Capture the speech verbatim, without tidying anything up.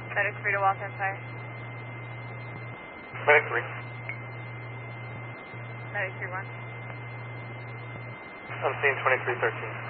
Medic three to Waltham Fire. Medic three. Medic three one. I'm seeing twenty-three thirteen.